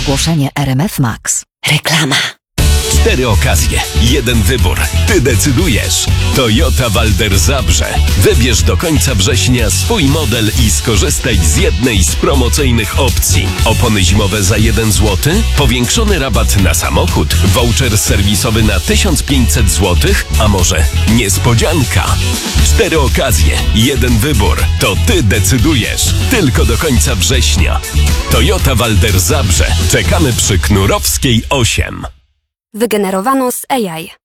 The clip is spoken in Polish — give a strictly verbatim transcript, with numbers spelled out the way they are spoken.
Ogłoszenie R M F Max. Reklama. Cztery okazje, jeden wybór. Ty decydujesz. Toyota Walder Zabrze. Wybierz do końca września swój model i skorzystaj z jednej z promocyjnych opcji. Opony zimowe za jeden złoty, powiększony rabat na samochód, voucher serwisowy na tysiąc pięćset złotych, a może niespodzianka. Cztery okazje, jeden wybór. To ty decydujesz. Tylko do końca września. Toyota Walder Zabrze. Czekamy przy Knurowskiej osiem. Wygenerowano z A I.